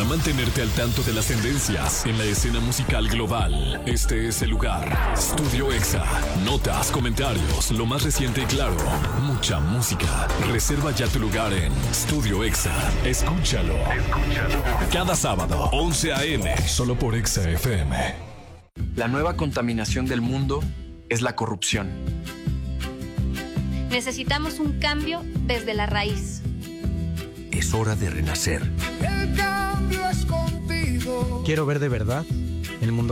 Para mantenerte al tanto de las tendencias en la escena musical global, este es el lugar. Estudio Exa. Notas, comentarios, lo más reciente y claro. Mucha música. Reserva ya tu lugar en Estudio Exa. Escúchalo. Cada sábado, 11 a.m. Solo por Exa FM. La nueva contaminación del mundo es la corrupción. Necesitamos un cambio desde la raíz. Es hora de renacer. El cambio es contigo. Quiero ver de verdad el mundo